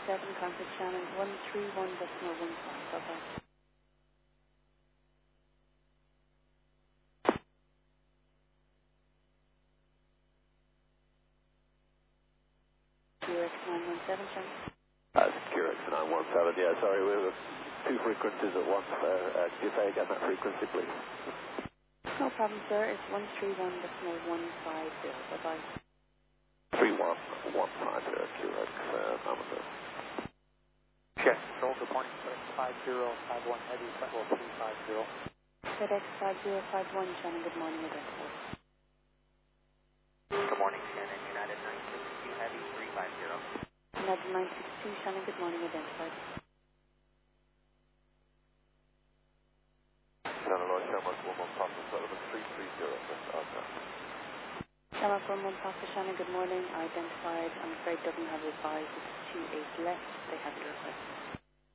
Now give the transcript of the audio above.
contact Shannon 131.15. Bye-bye. QX 917, Shannon. That's QX 917, yeah, sorry, we have two frequencies at once there. Could you say again that frequency, please? No problem, sir. It's 131.150. Bye-bye. 31150 QX 917. Check. Control, good morning. FedEx 5051 Heavy, Fretwell 350. FedEx 5051, Shannon, good morning, identified. Good morning, Shannon. United 962 Heavy 350. United 962, Shannon, good morning, identified. Shannon Lloyd, Shamrock 11 Papa, Sullivan 330, that's Alpha. Shamrock 11 Papa, Shannon, good morning. Identified. I'm afraid doesn't have advised. It's 28 left. They have your request.